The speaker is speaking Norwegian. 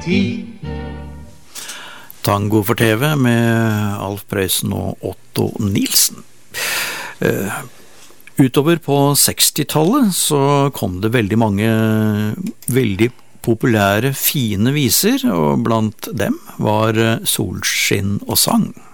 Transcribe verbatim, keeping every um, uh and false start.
Tango for T V med Alf Prøysen og Otto Nilsen. Uh, utover på sekstitallet så kom det veldig mange veldig populære, fine viser, og blant dem var Solskinn og sang.